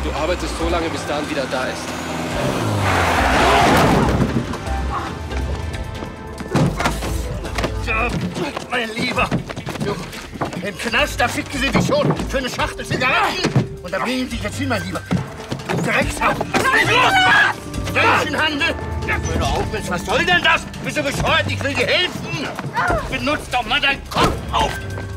Du arbeitest so lange, bis Dan wieder da ist. Mein Lieber, du, im Knast, da ficken sie dich schon für eine Schachtel Zigaretten. Und da bringen sie dich jetzt hin, mein Lieber. Du Drecksau. Was ist los? Menschenhandel? Hör doch auf, Mensch, was soll denn das? Bist du bescheuert? Ich will dir helfen. Benutz doch mal deinen Kopf auf.